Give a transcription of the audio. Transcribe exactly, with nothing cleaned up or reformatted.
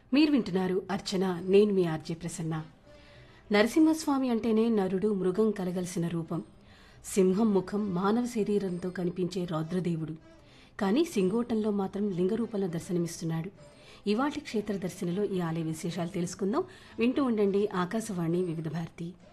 మీరు వింటున్నారు అర్చన. నేను మీ ఆర్జే ప్రసన్న. నరసింహస్వామి అంటేనే నరుడు మృగం కలగలిసిన రూపం. సింహం ముఖం మానవ శరీరంతో కనిపించే రౌద్రదేవుడు. కానీ సింగోటంలో మాత్రం లింగ రూపంలో దర్శనమిస్తున్నాడు. ఇవాటి క్షేత్ర దర్శనలో ఈ ఆలయ విశేషాలు తెలుసుకుందాం. వింటూ ఉండండి ఆకాశవాణి వివిధ భారతి.